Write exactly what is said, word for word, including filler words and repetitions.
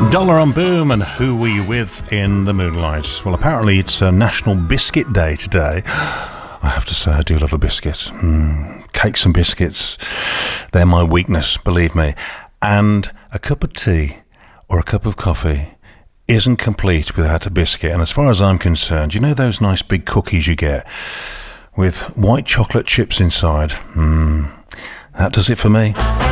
Dollar on Boom and Who Were You With in the Moonlight? Well, apparently it's a National Biscuit Day today. I have to say, I do love a biscuit. Mm, cakes and biscuits, they're my weakness, believe me. And a cup of tea or a cup of coffee isn't complete without a biscuit. And as far as I'm concerned, you know those nice big cookies you get with white chocolate chips inside? Mm, that does it for me.